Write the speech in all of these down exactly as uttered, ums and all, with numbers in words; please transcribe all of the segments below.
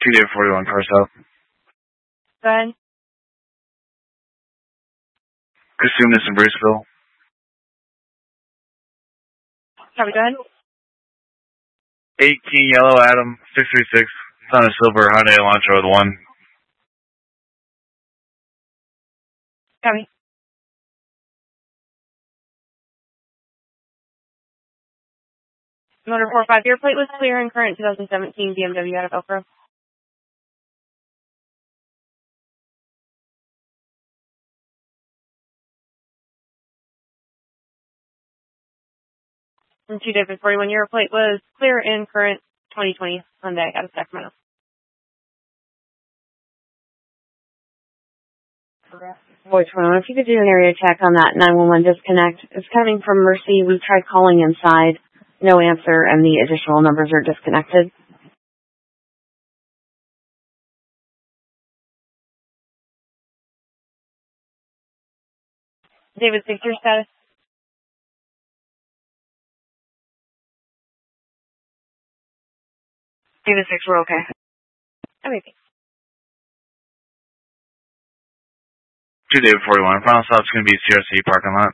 two David forty-one, car south. Go ahead. Casumas in Bruceville. Copy, go ahead. eighteen Yellow Adam, six three six, Son of Silver, Hyundai Elantra with one. Copy. Motor four five, your plate was clear and current twenty seventeen B M W out of Elk Grove. And two David forty-one, your plate was clear and current twenty twenty Hyundai out of Sacramento. Voice twenty-one, if you could do an area check on that nine one one disconnect. It's coming from Mercy. We tried calling inside. No answer, and the additional numbers are disconnected. David six, your status? David six, we're okay. Okay. two David forty-one, final stop's going to be C R C parking lot.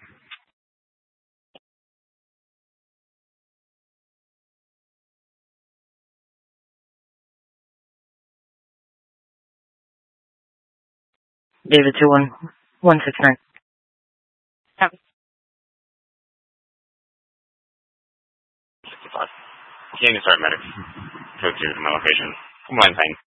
David two one one six nine. Copy. King Start Medics. Code two to my location. Come on, thing.